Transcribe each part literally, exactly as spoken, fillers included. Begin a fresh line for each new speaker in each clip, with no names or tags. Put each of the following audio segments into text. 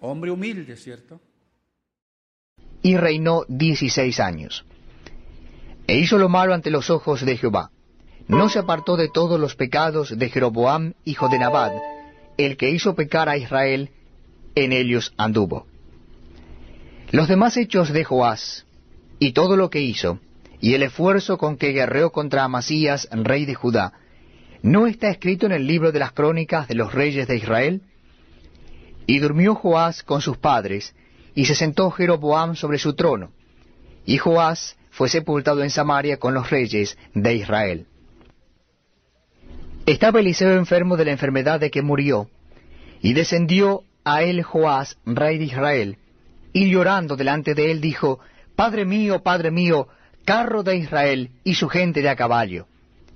Hombre humilde, ¿cierto?
Y reinó dieciséis años. E hizo lo malo ante los ojos de Jehová. No se apartó de todos los pecados de Jeroboam, hijo de Nabat, el que hizo pecar a Israel, en ellos anduvo. Los demás hechos de Joás, y todo lo que hizo, y el esfuerzo con que guerreó contra Amasías, rey de Judá, ¿no está escrito en el libro de las crónicas de los reyes de Israel? Y durmió Joás con sus padres, y se sentó Jeroboam sobre su trono, y Joás fue sepultado en Samaria con los reyes de Israel. Estaba Eliseo enfermo de la enfermedad de que murió, y descendió a él Joás, rey de Israel, y llorando delante de él dijo, Padre mío, Padre mío, carro de Israel y su gente de a caballo.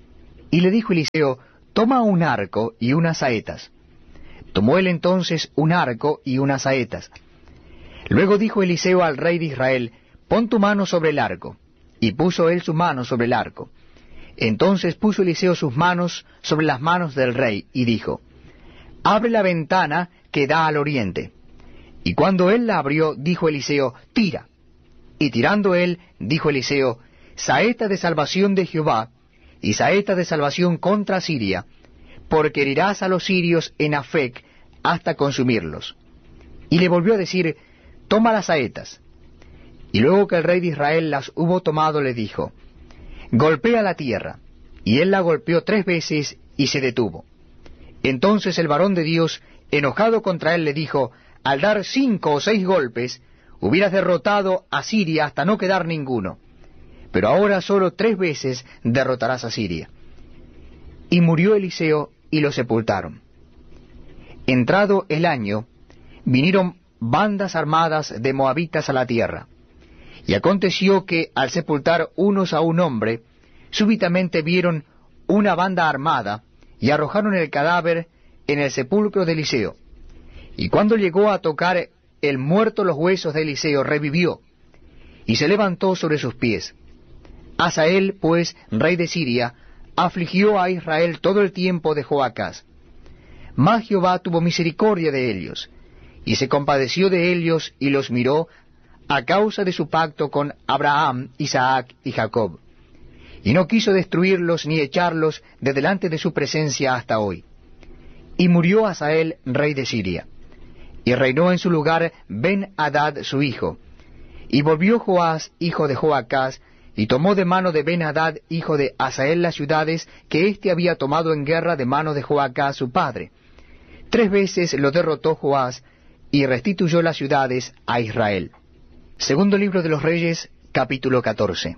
Y le dijo Eliseo, toma un arco y unas saetas. Tomó él entonces un arco y unas saetas. Luego dijo Eliseo al rey de Israel, pon tu mano sobre el arco. Y puso él su mano sobre el arco. Entonces puso Eliseo sus manos sobre las manos del rey, y dijo, abre la ventana que da al oriente. Y cuando él la abrió, dijo Eliseo, tira. Y tirando él, dijo Eliseo, saeta de salvación de Jehová, y saeta de salvación contra Siria, porque herirás a los sirios en Afec hasta consumirlos. Y le volvió a decir, toma las saetas. Y luego que el rey de Israel las hubo tomado, le dijo, golpea la tierra. Y él la golpeó tres veces, y se detuvo. Entonces el varón de Dios, enojado contra él, le dijo, al dar cinco o seis golpes, hubieras derrotado a Siria hasta no quedar ninguno. Pero ahora solo tres veces derrotarás a Siria. Y murió Eliseo, y lo sepultaron. Entrado el año, vinieron bandas armadas de moabitas a la tierra. Y aconteció que, al sepultar unos a un hombre, súbitamente vieron una banda armada, y arrojaron el cadáver en el sepulcro de Eliseo. Y cuando llegó a tocar el muerto los huesos de Eliseo, revivió, y se levantó sobre sus pies. Hazael, pues, rey de Siria, afligió a Israel todo el tiempo de Joacás. Mas Jehová tuvo misericordia de ellos, y se compadeció de ellos, y los miró, a causa de su pacto con Abraham, Isaac y Jacob. Y no quiso destruirlos ni echarlos de delante de su presencia hasta hoy. Y murió Hazael, rey de Siria. Y reinó en su lugar Ben-Hadad su hijo. Y volvió Joás, hijo de Joacás, y tomó de mano de Ben-Hadad, hijo de Hazael, las ciudades que éste había tomado en guerra de mano de Joacás su padre. Tres veces lo derrotó Joás, y restituyó las ciudades a Israel. Segundo libro de los Reyes, capítulo catorce.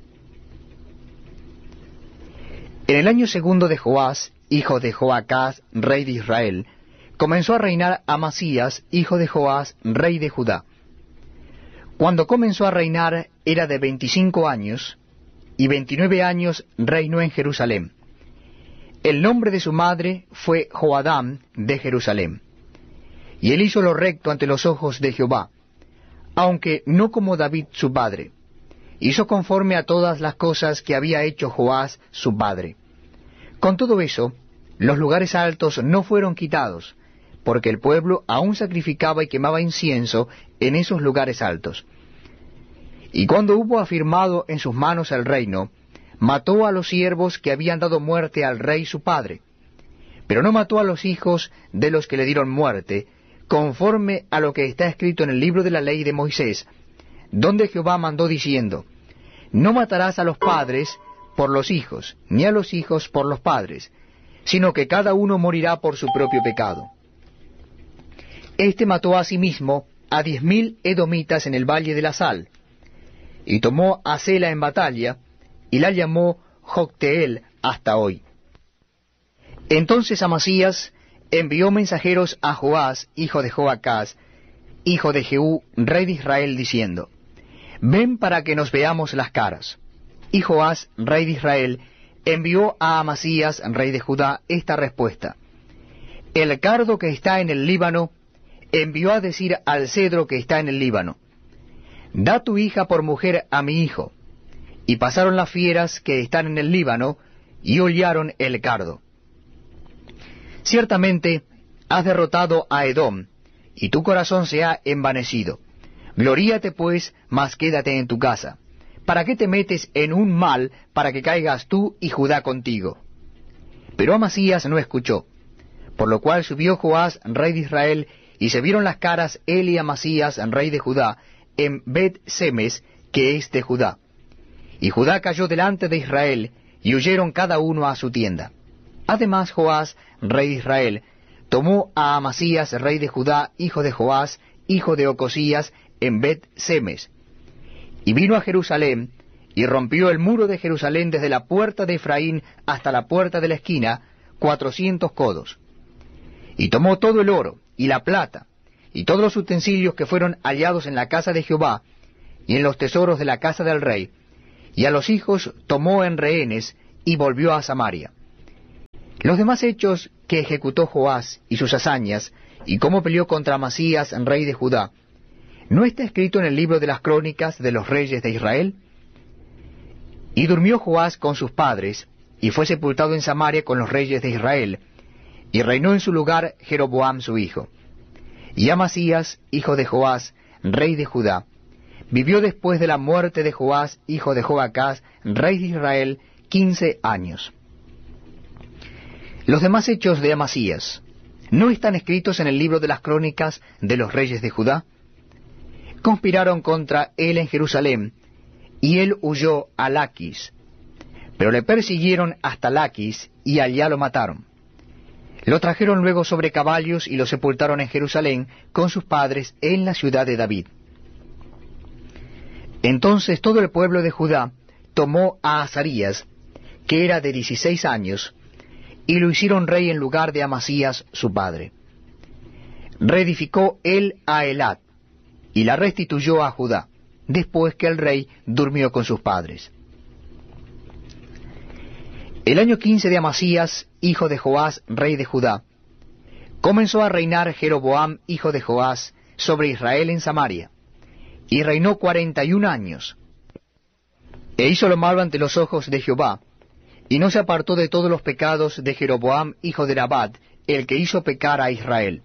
En el año segundo de Joás, hijo de Joacás, rey de Israel, comenzó a reinar Amasías, hijo de Joás, rey de Judá. Cuando comenzó a reinar era de veinticinco años, y veintinueve años reinó en Jerusalén. El nombre de su madre fue Joadam de Jerusalén. Y él hizo lo recto ante los ojos de Jehová, aunque no como David su padre. Hizo conforme a todas las cosas que había hecho Joás su padre. Con todo eso, los lugares altos no fueron quitados, porque el pueblo aún sacrificaba y quemaba incienso en esos lugares altos. Y cuando hubo afirmado en sus manos el reino, mató a los siervos que habían dado muerte al rey su padre, pero no mató a los hijos de los que le dieron muerte, conforme a lo que está escrito en el libro de la ley de Moisés, donde Jehová mandó diciendo, no matarás a los padres por los hijos, ni a los hijos por los padres, sino que cada uno morirá por su propio pecado. Este mató asimismo a diez mil edomitas en el valle de la Sal, y tomó a Sela en batalla, y la llamó Jocteel hasta hoy. Entonces Amasías envió mensajeros a Joás, hijo de Joacás, hijo de Jehú, rey de Israel, diciendo, ven para que nos veamos las caras. Y Joás, rey de Israel, envió a Amasías, rey de Judá, esta respuesta. El cardo que está en el Líbano envió a decir al cedro que está en el Líbano, da tu hija por mujer a mi hijo. Y pasaron las fieras que están en el Líbano, y hollaron el cardo. Ciertamente has derrotado a Edom, y tu corazón se ha envanecido. Gloríate pues, mas quédate en tu casa. ¿Para qué te metes en un mal para que caigas tú y Judá contigo? Pero Amasías no escuchó, por lo cual subió Joás, rey de Israel, y se vieron las caras él y Amasías, rey de Judá, en Bet-Semes, que es de Judá. Y Judá cayó delante de Israel, y huyeron cada uno a su tienda. Además Joás, rey de Israel, tomó a Amasías, rey de Judá, hijo de Joás, hijo de Ocosías, en Bet-Semes, y vino a Jerusalén, y rompió el muro de Jerusalén desde la puerta de Efraín hasta la puerta de la esquina, cuatrocientos codos. Y tomó todo el oro, y la plata, y todos los utensilios que fueron hallados en la casa de Jehová, y en los tesoros de la casa del rey, y a los hijos tomó en rehenes, y volvió a Samaria. Los demás hechos que ejecutó Joás, y sus hazañas, y cómo peleó contra Amasías, rey de Judá, ¿no está escrito en el libro de las crónicas de los reyes de Israel? Y durmió Joás con sus padres, y fue sepultado en Samaria con los reyes de Israel, y reinó en su lugar Jeroboam su hijo. Y Amasías, hijo de Joás, rey de Judá, vivió después de la muerte de Joás, hijo de Joacás, rey de Israel, quince años. Los demás hechos de Amasías, ¿no están escritos en el libro de las crónicas de los reyes de Judá? Conspiraron contra él en Jerusalén, y él huyó a Laquis, pero le persiguieron hasta Laquis, y allá lo mataron. Lo trajeron luego sobre caballos, y lo sepultaron en Jerusalén con sus padres en la ciudad de David. Entonces todo el pueblo de Judá tomó a Azarías, que era de dieciséis años, y lo hicieron rey en lugar de Amasías su padre. Reedificó él a Elat, y la restituyó a Judá, después que el rey durmió con sus padres. El año quince de Amasías, hijo de Joás, rey de Judá, comenzó a reinar Jeroboam, hijo de Joás, sobre Israel en Samaria, y reinó cuarenta y un años, e hizo lo malo ante los ojos de Jehová, y no se apartó de todos los pecados de Jeroboam, hijo de Nabat, el que hizo pecar a Israel.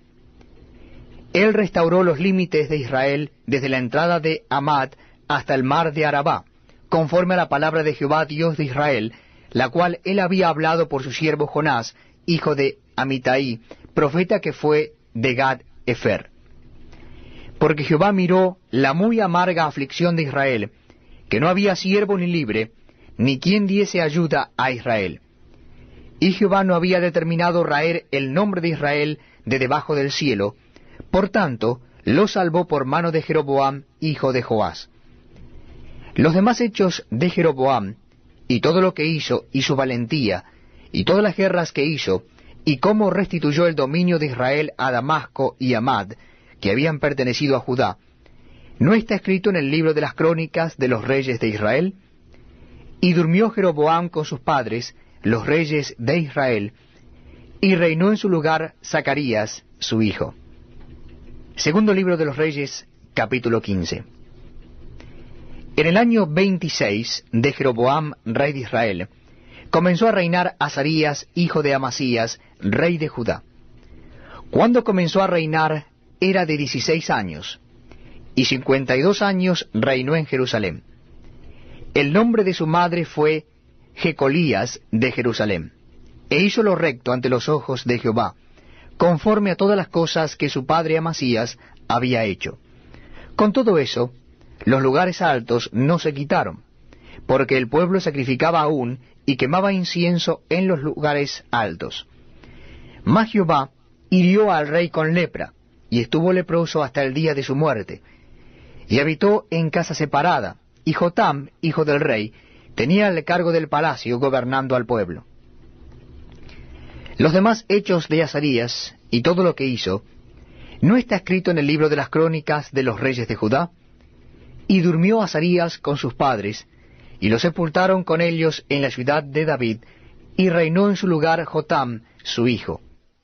Él restauró los límites de Israel desde la entrada de Amad hasta el mar de Arabá, conforme a la palabra de Jehová Dios de Israel, la cual él había hablado por su siervo Jonás, hijo de Amitai, profeta que fue de Gad-Efer. Porque Jehová miró la muy amarga aflicción de Israel, que no había siervo ni libre, ni quien diese ayuda a Israel. Y Jehová no había determinado raer el nombre de Israel de debajo del cielo, por tanto, lo salvó por mano de Jeroboam, hijo de Joás. Los demás hechos de Jeroboam, y todo lo que hizo, y su valentía, y todas las guerras que hizo, y cómo restituyó el dominio de Israel a Damasco y Amad, que habían pertenecido a Judá, ¿no está escrito en el libro de las crónicas de los reyes de Israel? Y durmió Jeroboam con sus padres, los reyes de Israel, y reinó en su lugar Zacarías, su hijo. Segundo libro de los Reyes, capítulo quince. En el año veintiséis de Jeroboam, rey de Israel, comenzó a reinar Azarías, hijo de Amasías, rey de Judá. Cuando comenzó a reinar, era de dieciséis años, y cincuenta y dos años reinó en Jerusalén. El nombre de su madre fue Jecolías de Jerusalén, e hizo lo recto ante los ojos de Jehová, conforme a todas las cosas que su padre Amasías había hecho. Con todo eso, los lugares altos no se quitaron, porque el pueblo sacrificaba aún y quemaba incienso en los lugares altos. Mas Jehová hirió al rey con lepra, y estuvo leproso hasta el día de su muerte, y habitó en casa separada, y Jotam, hijo del rey, tenía el cargo del palacio gobernando al pueblo. Los demás hechos de Azarías, y todo lo que hizo, ¿no está escrito en el libro de las crónicas de los reyes de Judá? Y durmió Azarías con sus padres, y lo sepultaron con ellos en la ciudad de David, y reinó en su lugar Jotam, su hijo.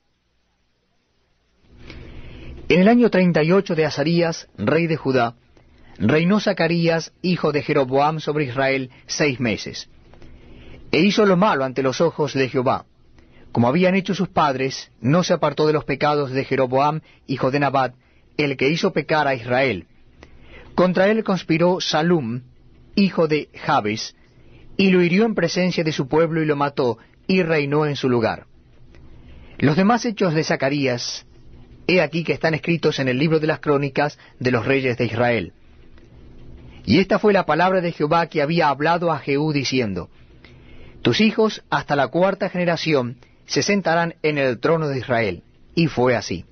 En el año treinta y ocho de Azarías, rey de Judá, reinó Zacarías, hijo de Jeroboam, sobre Israel seis meses. E hizo lo malo ante los ojos de Jehová. Como habían hecho sus padres, no se apartó de los pecados de Jeroboam, hijo de Nabat, el que hizo pecar a Israel. Contra él conspiró Salum, hijo de Jabes, y lo hirió en presencia de su pueblo y lo mató, y reinó en su lugar. Los demás hechos de Zacarías, he aquí que están escritos en el libro de las crónicas de los reyes de Israel. Y esta fue la palabra de Jehová que había hablado a Jehú diciendo: Tus hijos hasta la cuarta generación se sentarán en el trono de Israel. Y fue así.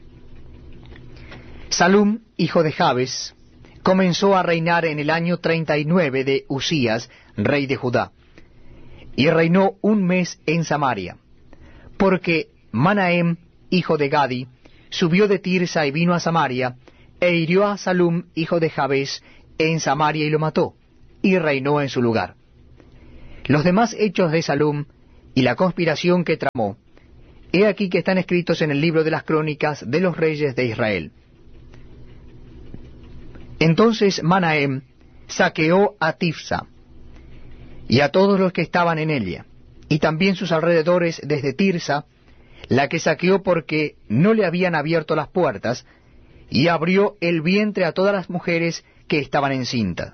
Salum, hijo de Jabes, comenzó a reinar en el año treinta y nueve de Usías, rey de Judá, y reinó un mes en Samaria, porque Manahem, hijo de Gadi, subió de Tirsa y vino a Samaria, e hirió a Salum, hijo de Jabes, en Samaria y lo mató, y reinó en su lugar. Los demás hechos de Salum y la conspiración que tramó, he aquí que están escritos en el libro de las crónicas de los reyes de Israel. Entonces Manahem saqueó a Tifsa, y a todos los que estaban en ella, y también sus alrededores desde Tirsa, la que saqueó porque no le habían abierto las puertas, y abrió el vientre a todas las mujeres que estaban encintas.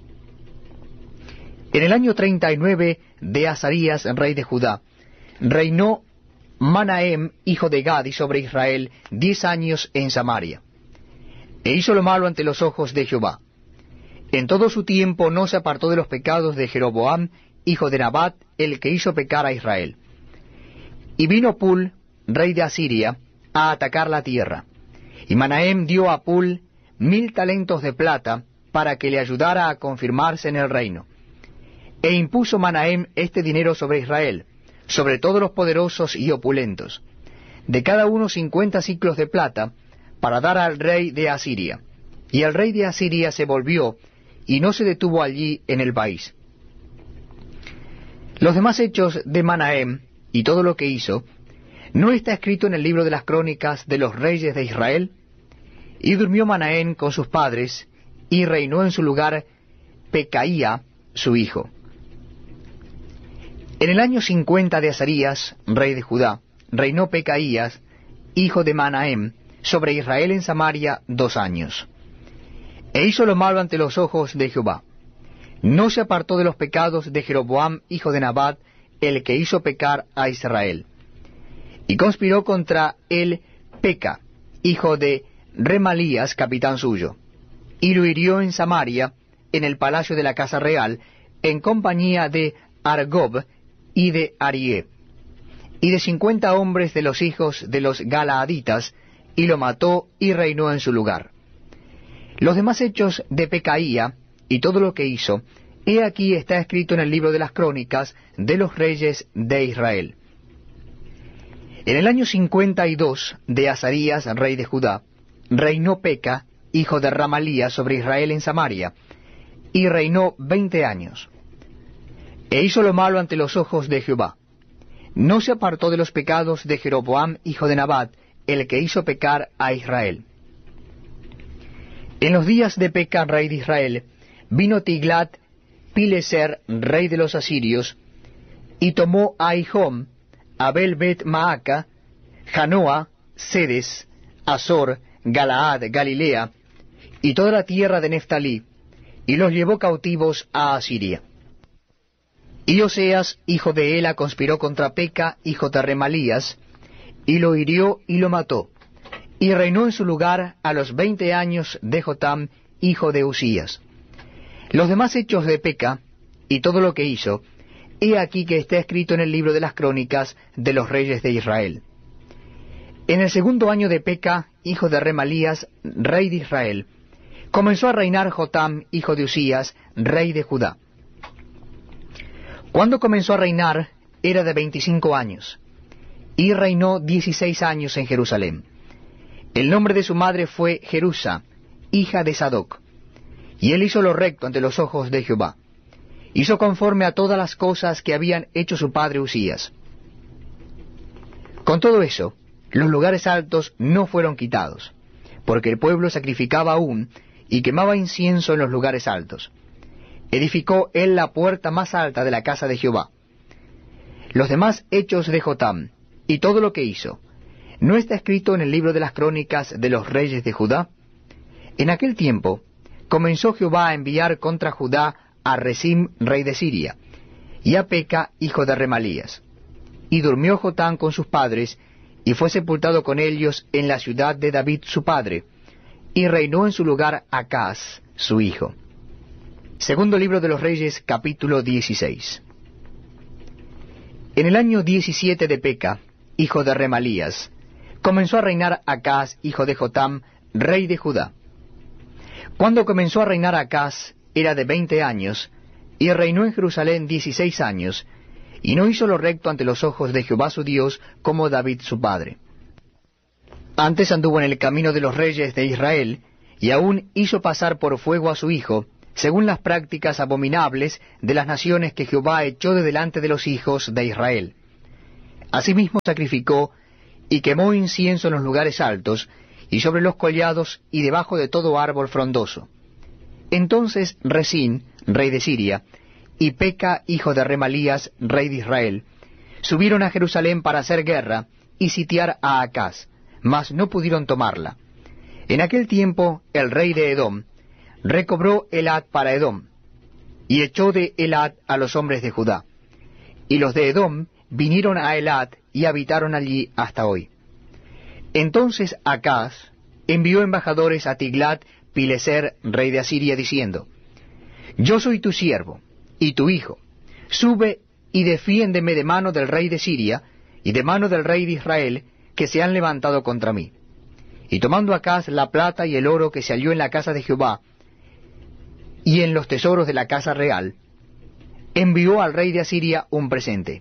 En el año treinta y nueve de Azarías, rey de Judá, reinó Manahem, hijo de Gadi, sobre Israel diez años en Samaria, e hizo lo malo ante los ojos de Jehová. En todo su tiempo no se apartó de los pecados de Jeroboam, hijo de Nabat, el que hizo pecar a Israel. Y vino Pul, rey de Asiria, a atacar la tierra. Y Manahem dio a Pul mil talentos de plata para que le ayudara a confirmarse en el reino. E impuso Manahem este dinero sobre Israel, sobre todos los poderosos y opulentos, de cada uno cincuenta siclos de plata, para dar al rey de Asiria. Y el rey de Asiria se volvió, y no se detuvo allí en el país. Los demás hechos de Manahem, y todo lo que hizo, ¿no está escrito en el libro de las crónicas de los reyes de Israel? Y durmió Manahem con sus padres, y reinó en su lugar Pecaía, su hijo. En el año cincuenta de Azarías, rey de Judá, reinó Pecaías, hijo de Manahem, sobre Israel en Samaria dos años. E hizo lo malo ante los ojos de Jehová. No se apartó de los pecados de Jeroboam, hijo de Nabat, el que hizo pecar a Israel. Y conspiró contra él Peca, hijo de Remalías, capitán suyo, y lo hirió en Samaria, en el palacio de la casa real, en compañía de Argob y de Arié, y de cincuenta hombres de los hijos de los Galaaditas, y lo mató y reinó en su lugar. Los demás hechos de Pecaía, y todo lo que hizo, he aquí está escrito en el libro de las crónicas de los reyes de Israel. En el año cincuenta y dos de Azarías, rey de Judá, reinó Peca, hijo de Ramalías, sobre Israel en Samaria, y reinó veinte años. E hizo lo malo ante los ojos de Jehová. No se apartó de los pecados de Jeroboam, hijo de Nabat, el que hizo pecar a Israel. En los días de Peca, rey de Israel, vino Tiglat Pileser, rey de los asirios, y tomó a Aijón, Abel Bet Maaca, Janoa, Sedes, Azor, Galaad, Galilea, y toda la tierra de Neftalí, y los llevó cautivos a Asiria. Y Oseas, hijo de Ela, conspiró contra Peca, hijo de Remalías, y lo hirió y lo mató, y reinó en su lugar a los veinte años de Jotam, hijo de Usías. Los demás hechos de Peca, y todo lo que hizo, he aquí que está escrito en el libro de las crónicas de los reyes de Israel. En el segundo año de Peca, hijo de Remalías, rey de Israel, comenzó a reinar Jotam, hijo de Usías, rey de Judá. Cuando comenzó a reinar, era de veinticinco años, y reinó dieciséis años en Jerusalén. El nombre de su madre fue Jerusa, hija de Sadoc, y él hizo lo recto ante los ojos de Jehová. Hizo conforme a todas las cosas que habían hecho su padre Usías. Con todo eso, los lugares altos no fueron quitados, porque el pueblo sacrificaba aún y quemaba incienso en los lugares altos. Edificó él la puerta más alta de la casa de Jehová. Los demás hechos de Jotam, y todo lo que hizo, ¿No está escrito en el libro de las crónicas de los reyes de Judá? En aquel tiempo comenzó Jehová a enviar contra Judá a Rezín, rey de Siria, y a Peca, hijo de Remalías. Y durmió Jotam con sus padres, y fue sepultado con ellos en la ciudad de David su padre, y reinó en su lugar Acaz, su hijo. Segundo libro de los Reyes, capítulo dieciséis. En el año diecisiete de Peca, hijo de Remalías, comenzó a reinar Acaz, hijo de Jotam, rey de Judá. Cuando comenzó a reinar Acaz, era de veinte años, y reinó en Jerusalén dieciséis años, y no hizo lo recto ante los ojos de Jehová su Dios, como David su padre. Antes anduvo en el camino de los reyes de Israel, y aún hizo pasar por fuego a su hijo, según las prácticas abominables de las naciones que Jehová echó de delante de los hijos de Israel. Asimismo sacrificó y quemó incienso en los lugares altos, y sobre los collados, y debajo de todo árbol frondoso. Entonces Rezín, rey de Siria, y Peca, hijo de Remalías, rey de Israel, subieron a Jerusalén para hacer guerra y sitiar a Acaz, mas no pudieron tomarla. En aquel tiempo el rey de Edom recobró Elat para Edom, y echó de Elat a los hombres de Judá. Y los de Edom vinieron a Elat y habitaron allí hasta hoy. Entonces Acaz envió embajadores a Tiglat-Pileser, rey de Asiria, diciendo: Yo soy tu siervo y tu hijo, sube y defiéndeme de mano del rey de Siria y de mano del rey de Israel, que se han levantado contra mí. Y tomando Acaz la plata y el oro que se halló en la casa de Jehová y en los tesoros de la casa real, envió al rey de Asiria un presente.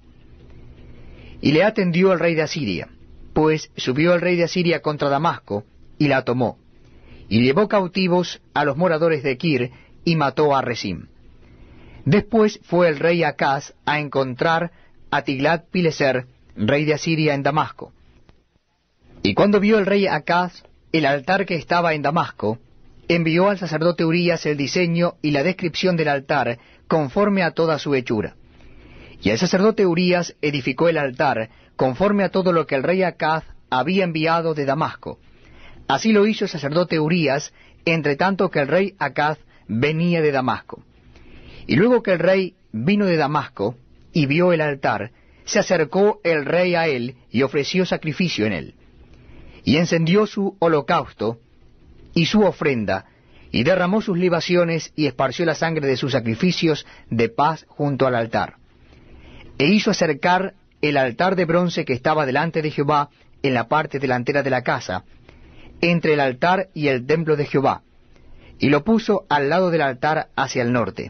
Y le atendió el rey de Asiria, pues subió el rey de Asiria contra Damasco, y la tomó, y llevó cautivos a los moradores de Kir, y mató a Rezín. Después fue el rey Acaz a encontrar a Tiglat-Pileser, rey de Asiria, en Damasco. Y cuando vio el rey Acaz el altar que estaba en Damasco, envió al sacerdote Urías el diseño y la descripción del altar, conforme a toda su hechura. Y el sacerdote Urías edificó el altar, conforme a todo lo que el rey Acaz había enviado de Damasco. Así lo hizo el sacerdote Urías, entre tanto que el rey Acaz venía de Damasco. Y luego que el rey vino de Damasco y vio el altar, se acercó el rey a él y ofreció sacrificio en él. Y encendió su holocausto y su ofrenda, y derramó sus libaciones y esparció la sangre de sus sacrificios de paz junto al altar. E hizo acercar el altar de bronce que estaba delante de Jehová en la parte delantera de la casa, entre el altar y el templo de Jehová, y lo puso al lado del altar hacia el norte.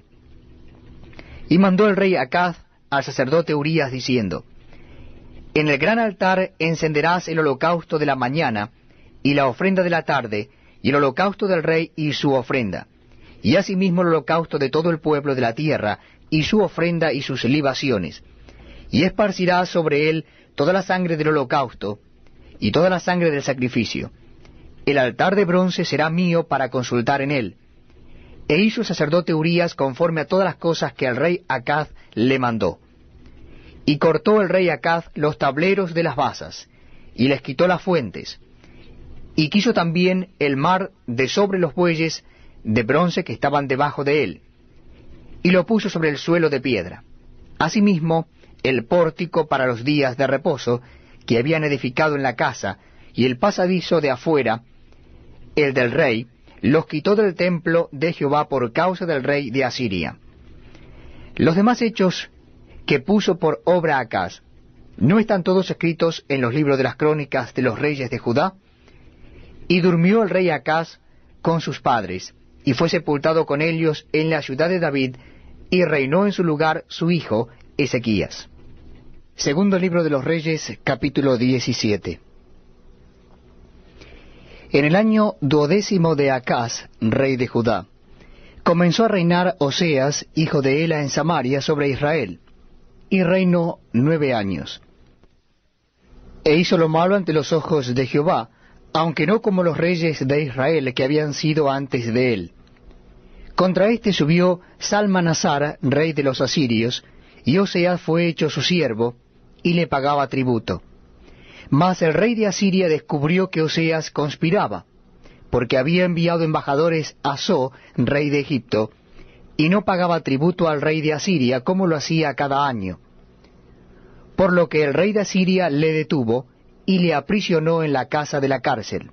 Y mandó el rey Acaz al sacerdote Urías, diciendo: En el gran altar encenderás el holocausto de la mañana, y la ofrenda de la tarde, y el holocausto del rey y su ofrenda, y asimismo el holocausto de todo el pueblo de la tierra, y su ofrenda y sus libaciones. Y esparcirás sobre él toda la sangre del holocausto, y toda la sangre del sacrificio. El altar de bronce será mío para consultar en él. E hizo el sacerdote Urías conforme a todas las cosas que el rey Acaz le mandó. Y cortó el rey Acaz los tableros de las basas, y les quitó las fuentes, y quiso también el mar de sobre los bueyes de bronce que estaban debajo de él, y lo puso sobre el suelo de piedra. Asimismo, el pórtico para los días de reposo que habían edificado en la casa, y el pasadizo de afuera, el del rey, los quitó del templo de Jehová por causa del rey de Asiria. Los demás hechos que puso por obra Acaz, ¿no están todos escritos en los libros de las crónicas de los reyes de Judá? Y durmió el rey Acaz con sus padres, y fue sepultado con ellos en la ciudad de David, y reinó en su lugar su hijo Ezequías. Segundo libro de los Reyes, capítulo diecisiete. En el año duodécimo de Acaz, rey de Judá, comenzó a reinar Oseas, hijo de Ela, en Samaria, sobre Israel, y reinó nueve años. E hizo lo malo ante los ojos de Jehová, aunque no como los reyes de Israel que habían sido antes de él. Contra éste subió Salmanasar, rey de los asirios, y Oseas fue hecho su siervo, y le pagaba tributo. Mas el rey de Asiria descubrió que Oseas conspiraba, porque había enviado embajadores a So, rey de Egipto, y no pagaba tributo al rey de Asiria como lo hacía cada año. Por lo que el rey de Asiria le detuvo y le aprisionó en la casa de la cárcel.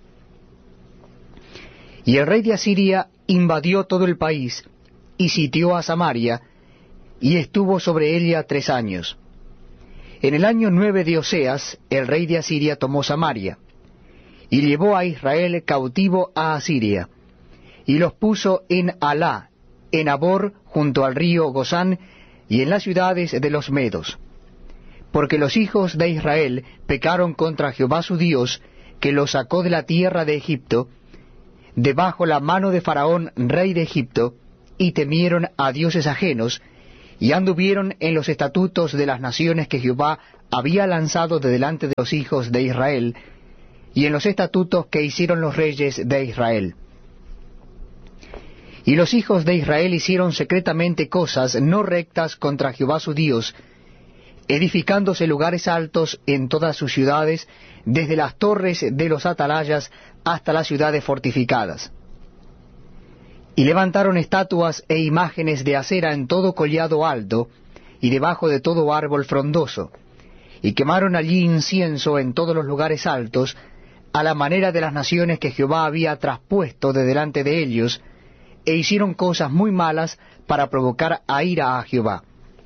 Y el rey de Asiria invadió todo el país y sitió a Samaria, y estuvo sobre ella tres años. En el año nueve de Oseas, el rey de Asiria tomó Samaria, y llevó a Israel cautivo a Asiria, y los puso en Alá, en Abor, junto al río Gozán, y en las ciudades de los medos. Porque los hijos de Israel pecaron contra Jehová su Dios, que los sacó de la tierra de Egipto, debajo la mano de Faraón, rey de Egipto, y temieron a dioses ajenos, y anduvieron en los estatutos de las naciones que Jehová había lanzado de delante de los hijos de Israel, y en los estatutos que hicieron los reyes de Israel. Y los hijos de Israel hicieron secretamente cosas no rectas contra Jehová su Dios, edificándose lugares altos en todas sus ciudades, desde las torres de los atalayas hasta las ciudades fortificadas. Y levantaron estatuas e imágenes de acera en todo collado alto, y debajo de todo árbol frondoso, y quemaron allí incienso en todos los lugares altos, a la manera de las naciones que Jehová había traspuesto de delante de ellos, e hicieron cosas muy malas para provocar a ira a Jehová.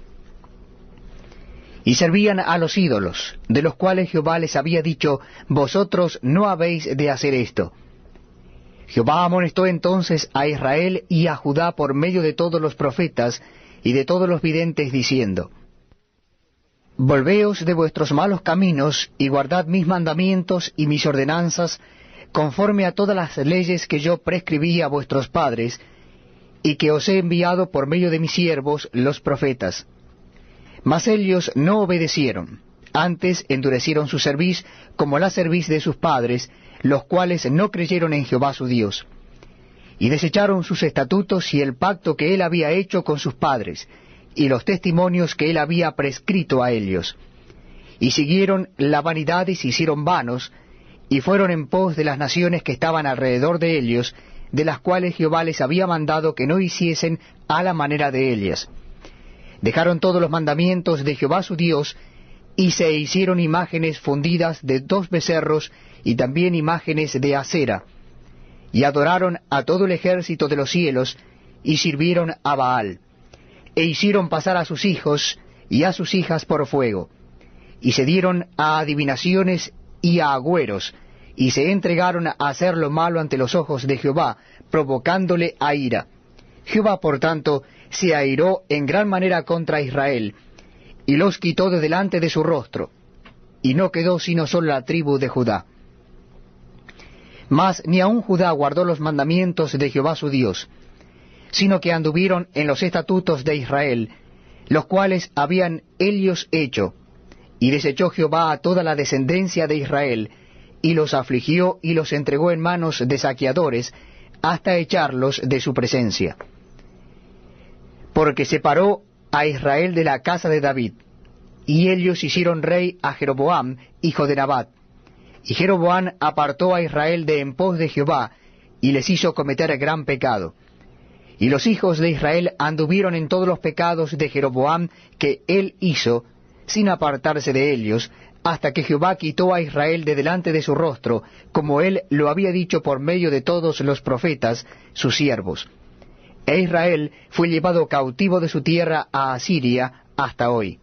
Y servían a los ídolos, de los cuales Jehová les había dicho, vosotros no habéis de hacer esto. Jehová amonestó entonces a Israel y a Judá por medio de todos los profetas y de todos los videntes, diciendo, volveos de vuestros malos caminos, y guardad mis mandamientos y mis ordenanzas, conforme a todas las leyes que yo prescribí a vuestros padres, y que os he enviado por medio de mis siervos los profetas. Mas ellos no obedecieron, antes endurecieron su cerviz como la cerviz de sus padres, los cuales no creyeron en Jehová su Dios. Y desecharon sus estatutos y el pacto que él había hecho con sus padres, y los testimonios que él había prescrito a ellos. Y siguieron la vanidad y se hicieron vanos, y fueron en pos de las naciones que estaban alrededor de ellos, de las cuales Jehová les había mandado que no hiciesen a la manera de ellas. Dejaron todos los mandamientos de Jehová su Dios, y se hicieron imágenes fundidas de dos becerros, y también imágenes de acera, y adoraron a todo el ejército de los cielos, y sirvieron a Baal, e hicieron pasar a sus hijos y a sus hijas por fuego, y se dieron a adivinaciones y a agüeros, y se entregaron a hacer lo malo ante los ojos de Jehová, provocándole a ira. Jehová, por tanto, se airó en gran manera contra Israel, y los quitó de delante de su rostro, y no quedó sino solo la tribu de Judá. Mas ni aun Judá guardó los mandamientos de Jehová su Dios, sino que anduvieron en los estatutos de Israel, los cuales habían ellos hecho, y desechó Jehová a toda la descendencia de Israel, y los afligió y los entregó en manos de saqueadores, hasta echarlos de su presencia. Porque separó a Israel de la casa de David, y ellos hicieron rey a Jeroboam, hijo de Nabat. Y Jeroboam apartó a Israel de en pos de Jehová, y les hizo cometer gran pecado. Y los hijos de Israel anduvieron en todos los pecados de Jeroboam que él hizo, sin apartarse de ellos, hasta que Jehová quitó a Israel de delante de su rostro, como él lo había dicho por medio de todos los profetas, sus siervos. E Israel fue llevado cautivo de su tierra a Asiria hasta hoy.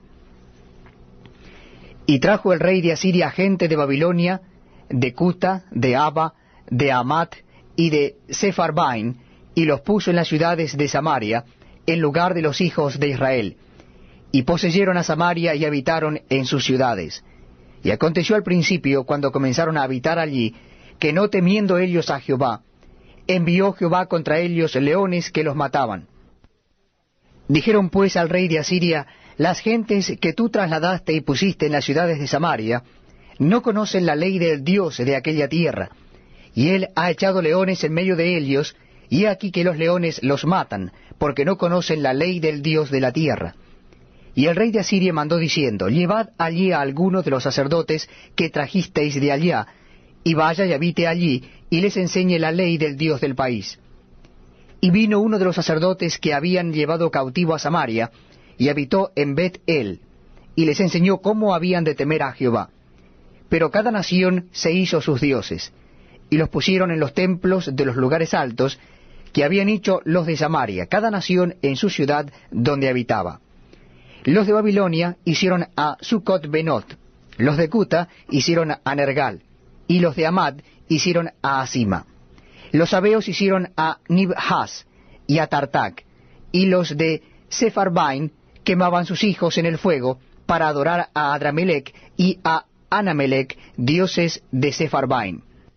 Y trajo el rey de Asiria gente de Babilonia, de Cuta, de Aba, de Amat y de Sepharvaim, y los puso en las ciudades de Samaria, en lugar de los hijos de Israel. Y poseyeron a Samaria y habitaron en sus ciudades. Y aconteció al principio, cuando comenzaron a habitar allí, que no temiendo ellos a Jehová, envió Jehová contra ellos leones que los mataban. Dijeron pues al rey de Asiria, las gentes que tú trasladaste y pusiste en las ciudades de Samaria, no conocen la ley del Dios de aquella tierra, y él ha echado leones en medio de ellos, y he aquí que los leones los matan, porque no conocen la ley del Dios de la tierra. Y el rey de Asiria mandó diciendo, llevad allí a algunos de los sacerdotes que trajisteis de allá, y vaya y habite allí, y les enseñe la ley del Dios del país. Y vino uno de los sacerdotes que habían llevado cautivo a Samaria, y habitó en Bet-el, y les enseñó cómo habían de temer a Jehová. Pero cada nación se hizo sus dioses, y los pusieron en los templos de los lugares altos, que habían hecho los de Samaria, cada nación en su ciudad donde habitaba. Los de Babilonia hicieron a Sucot-Benot, los de Cuta hicieron a Nergal, y los de Amad hicieron a Asima. Los sabeos hicieron a Nibhaz y a Tartac, y los de Sepharvaim quemaban sus hijos en el fuego para adorar a Adramelech y a Anamelech, dioses de Sepharvaim.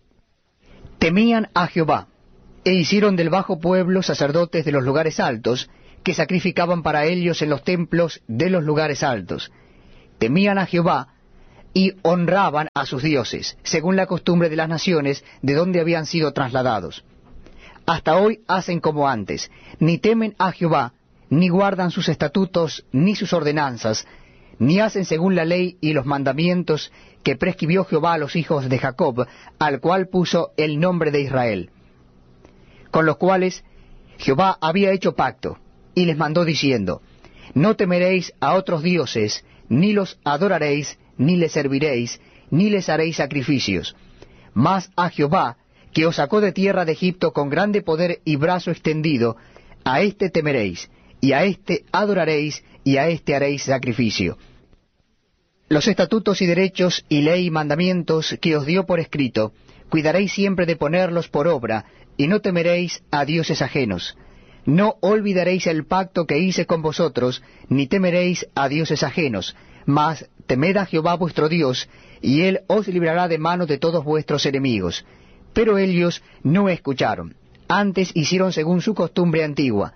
Temían a Jehová, e hicieron del bajo pueblo sacerdotes de los lugares altos, que sacrificaban para ellos en los templos de los lugares altos. Temían a Jehová, y honraban a sus dioses, según la costumbre de las naciones de donde habían sido trasladados. Hasta hoy hacen como antes, ni temen a Jehová, ni guardan sus estatutos, ni sus ordenanzas, ni hacen según la ley y los mandamientos que prescribió Jehová a los hijos de Jacob, al cual puso el nombre de Israel, con los cuales Jehová había hecho pacto, y les mandó diciendo, no temeréis a otros dioses, ni los adoraréis, ni les serviréis, ni les haréis sacrificios, mas a Jehová, que os sacó de tierra de Egipto con grande poder y brazo extendido, a éste temeréis, y a éste adoraréis, y a éste haréis sacrificio. Los estatutos y derechos y ley y mandamientos que os dio por escrito, cuidaréis siempre de ponerlos por obra, y no temeréis a dioses ajenos. No olvidaréis el pacto que hice con vosotros, ni temeréis a dioses ajenos, mas temed a Jehová vuestro Dios, y él os librará de mano de todos vuestros enemigos. Pero ellos no escucharon, antes hicieron según su costumbre antigua.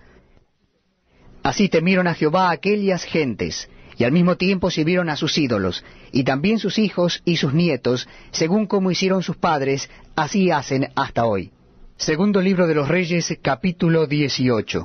Así temieron a Jehová aquellas gentes, y al mismo tiempo sirvieron a sus ídolos, y también sus hijos y sus nietos, según como hicieron sus padres, así hacen hasta hoy. Segundo libro de los Reyes, capítulo dieciocho.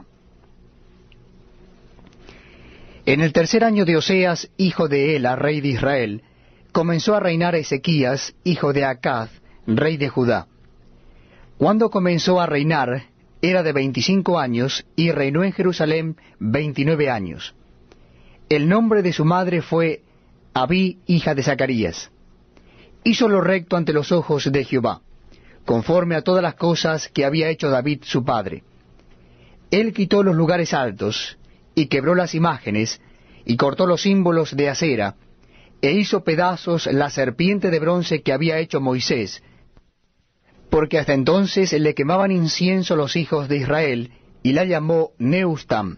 En el tercer año de Oseas, hijo de Ela, rey de Israel, comenzó a reinar Ezequías, hijo de Acaz, rey de Judá. Cuando comenzó a reinar, era de veinticinco años, y reinó en Jerusalén veintinueve años. El nombre de su madre fue Abí, hija de Zacarías. Hizo lo recto ante los ojos de Jehová, conforme a todas las cosas que había hecho David su padre. Él quitó los lugares altos, y quebró las imágenes, y cortó los símbolos de acera, e hizo pedazos la serpiente de bronce que había hecho Moisés, porque hasta entonces le quemaban incienso los hijos de Israel, y la llamó Neustam.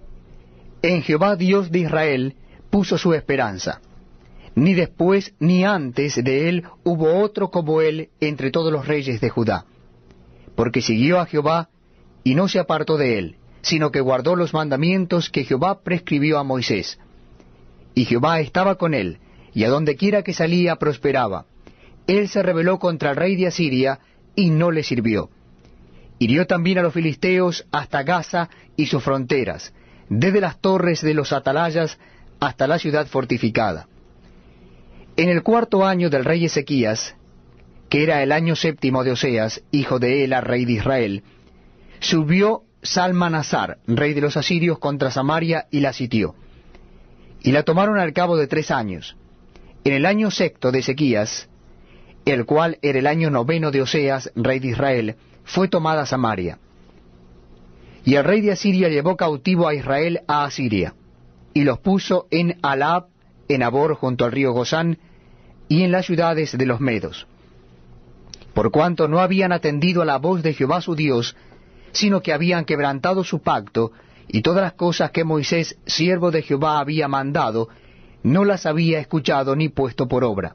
En Jehová Dios de Israel puso su esperanza. Ni después ni antes de él hubo otro como él entre todos los reyes de Judá. Porque siguió a Jehová, y no se apartó de él, sino que guardó los mandamientos que Jehová prescribió a Moisés. Y Jehová estaba con él, y a donde quiera que salía prosperaba. Él se rebeló contra el rey de Asiria, y no le sirvió. Hirió también a los filisteos hasta Gaza y sus fronteras, desde las torres de los atalayas hasta la ciudad fortificada. En el cuarto año del rey Ezequías, que era el año séptimo de Oseas, hijo de Ela, rey de Israel, subió Salmanasar, rey de los asirios, contra Samaria y la sitió. Y la tomaron al cabo de tres años. En el año sexto de Ezequías, el cual era el año noveno de Oseas, rey de Israel, fue tomada Samaria. Y el rey de Asiria llevó cautivo a Israel a Asiria, y los puso en Alab, en Abor junto al río Gozán, y en las ciudades de los medos. Por cuanto no habían atendido a la voz de Jehová su Dios, sino que habían quebrantado su pacto, y todas las cosas que Moisés, siervo de Jehová, había mandado, no las había escuchado ni puesto por obra.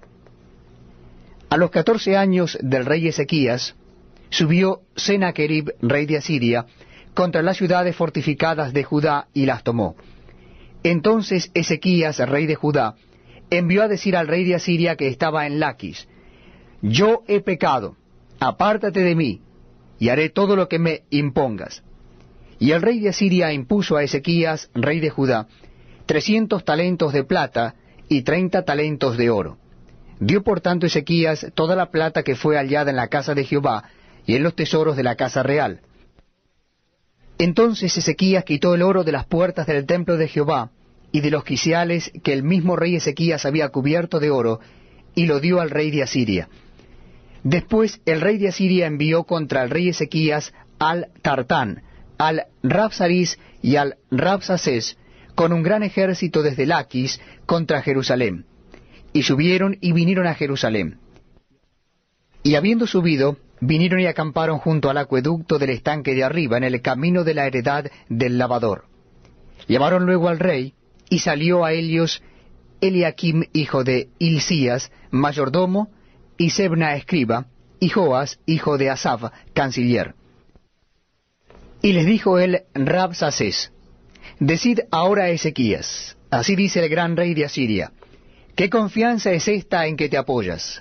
A los catorce años del rey Ezequías, subió Sennacherib, rey de Asiria, contra las ciudades fortificadas de Judá, y las tomó. Entonces Ezequías, rey de Judá, envió a decir al rey de Asiria que estaba en Laquis: Yo he pecado, apártate de mí, y haré todo lo que me impongas. Y el rey de Asiria impuso a Ezequías, rey de Judá, trescientos talentos de plata y treinta talentos de oro. Dio por tanto Ezequías toda la plata que fue hallada en la casa de Jehová y en los tesoros de la casa real. Entonces Ezequías quitó el oro de las puertas del templo de Jehová y de los quiciales que el mismo rey Ezequías había cubierto de oro, y lo dio al rey de Asiria. Después el rey de Asiria envió contra el rey Ezequías al Tartán, al Rabsaris y al Rabsacés, con un gran ejército desde Laquis contra Jerusalén. Y subieron y vinieron a Jerusalén. Y habiendo subido, vinieron y acamparon junto al acueducto del estanque de arriba, en el camino de la heredad del lavador. Llamaron luego al rey, y salió a ellos Eliaquim, hijo de Hilcías, mayordomo, y Sebna, escriba, y Joas, hijo de Asaph, canciller. Y les dijo el Rabsacés: Decid ahora a Ezequías, así dice el gran rey de Asiria, ¿qué confianza es esta en que te apoyas?